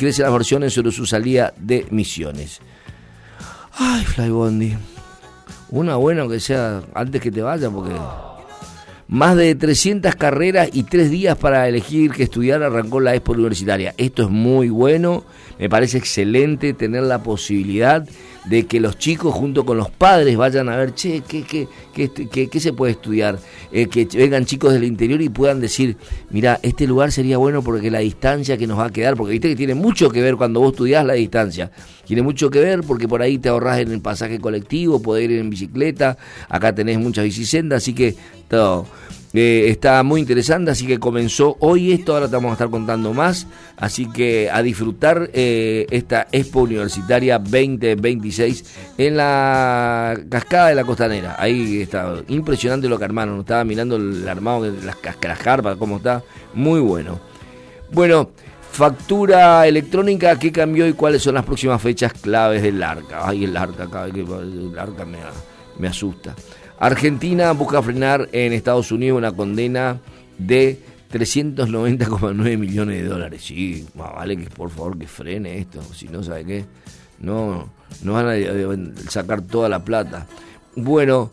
crecen las versiones sobre su salida de Misiones. Ay, Flybondi. Una buena que sea antes que te vaya, porque más de 300 carreras y 3 días para elegir qué estudiar arrancó la Expo Universitaria. Esto es muy bueno, me parece excelente tener la posibilidad de que los chicos junto con los padres vayan a ver, che, ¿qué se puede estudiar? Que vengan chicos del interior y puedan decir, mira, este lugar sería bueno porque la distancia que nos va a quedar, porque viste que tiene mucho que ver cuando vos estudiás la distancia, tiene mucho que ver porque por ahí te ahorrás en el pasaje colectivo, podés ir en bicicleta, acá tenés muchas bicisendas, así que todo. Está muy interesante, así que comenzó hoy esto, ahora te vamos a estar contando más, así que a disfrutar esta Expo Universitaria 2026 en la Cascada de la Costanera. Ahí está, impresionante lo que armaron, estaba mirando el armado de las carpas, cómo está, muy bueno. Bueno, factura electrónica, ¿qué cambió y cuáles son las próximas fechas claves del ARCA? Ay, el ARCA, cada vez que el ARCA me asusta. Argentina busca frenar en Estados Unidos una condena de 390,9 millones de dólares. Sí, más vale que por favor que frene esto, si no, ¿sabe qué? No van a sacar toda la plata. Bueno,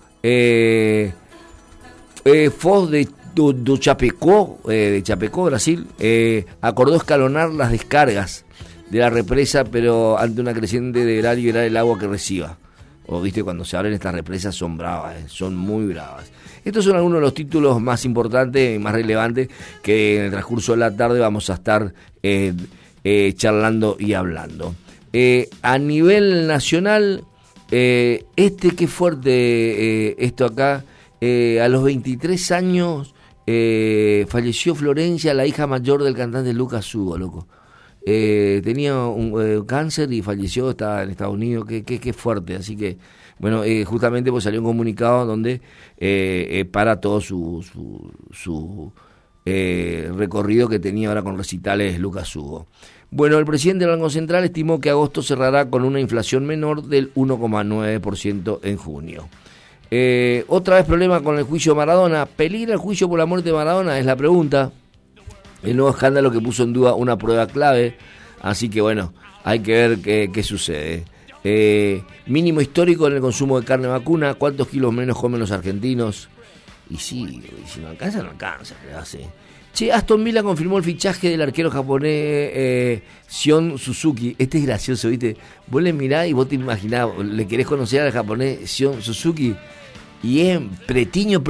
Foz de Chapecó, Brasil, acordó escalonar las descargas de la represa, pero ante una creciente deberá liberar el agua que reciba. O viste, cuando se abren estas represas son bravas, son muy bravas. Estos son algunos de los títulos más importantes y más relevantes que en el transcurso de la tarde vamos a estar charlando y hablando. A nivel nacional, qué fuerte esto acá, a los 23 años falleció Florencia, la hija mayor del cantante Lucas Hugo, loco. Tenía un cáncer y falleció, estaba en Estados Unidos, qué fuerte, así que bueno, justamente pues salió un comunicado donde para todo su recorrido que tenía ahora con recitales Lucas Hugo. Bueno, el presidente del Banco Central estimó que agosto cerrará con una inflación menor del 1,9% en junio. Otra vez problema con el juicio de Maradona. ¿Peligra el juicio por la muerte de Maradona? Es la pregunta. El nuevo escándalo que puso en duda una prueba clave, así que bueno, hay que ver qué sucede. Mínimo histórico en el consumo de carne vacuna, ¿cuántos kilos menos comen los argentinos? Y sí, si no alcanza, no alcanza, ¿sí? Che, Aston Villa confirmó el fichaje del arquero japonés Sion Suzuki. Este es gracioso, ¿viste? Vos le mirás y vos te imaginás, le querés conocer al japonés Sion Suzuki y es pretiño,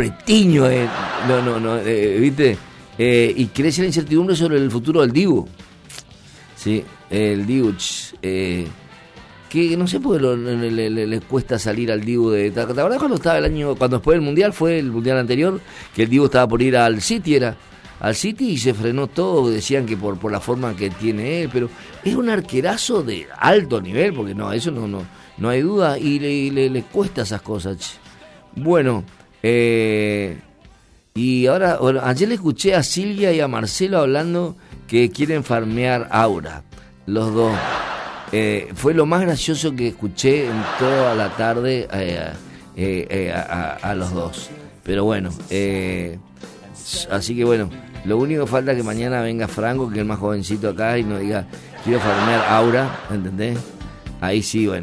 ¿viste? Y crece la incertidumbre sobre el futuro del Dibu. Sí, el Dibu. Que no sé por qué le cuesta salir al Dibu. ¿Te acordás cuando estaba cuando después del Mundial, fue el Mundial anterior, que el Dibu estaba por ir al City, al City y se frenó todo, decían que por la forma que tiene él, pero es un arquerazo de alto nivel, porque no, eso no hay duda, y le cuesta esas cosas. Bueno, y ahora, bueno, ayer le escuché a Silvia y a Marcelo hablando que quieren farmear Aura, los dos. Fue lo más gracioso que escuché en toda la tarde a los dos. Pero bueno, así que bueno, lo único que falta es que mañana venga Franco, que es el más jovencito acá, y nos diga, quiero farmear Aura, ¿entendés? Ahí sí, bueno.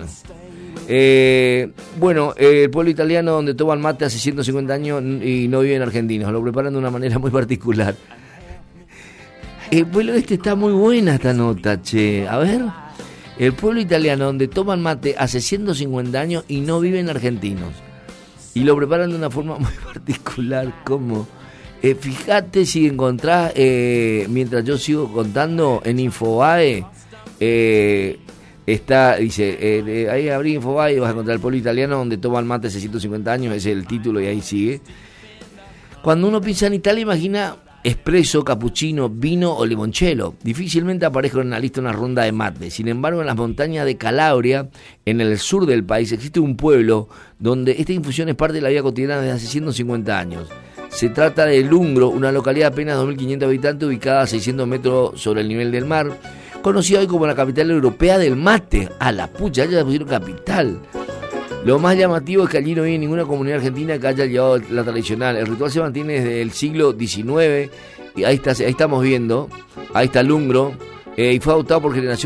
Bueno, el pueblo italiano donde toman mate hace 150 años y no viven argentinos, lo preparan de una manera muy particular. Bueno, está muy buena esta nota, che. A ver, el pueblo italiano donde toman mate hace 150 años y no viven argentinos, y lo preparan de una forma muy particular. ¿Cómo? Fíjate si encontrás, mientras yo sigo contando, en Infobae, dice, ahí abrí Infobae y vas a encontrar el pueblo italiano donde toman mate hace 150 años, ese es el título y ahí sigue. Cuando uno piensa en Italia, imagina espresso, cappuccino, vino o limoncello. Difícilmente aparece en la lista una ronda de mate. Sin embargo, en las montañas de Calabria, en el sur del país, existe un pueblo donde esta infusión es parte de la vida cotidiana desde hace 150 años. Se trata de Lungro, una localidad de apenas 2.500 habitantes ubicada a 600 metros sobre el nivel del mar, conocida hoy como la capital europea del mate. A la pucha, ya la pusieron capital. Lo más llamativo es que allí no hay ninguna comunidad argentina que haya llevado la tradicional. El ritual se mantiene desde el siglo XIX, y ahí estamos viendo, ahí está Lungro, y fue adoptado por generaciones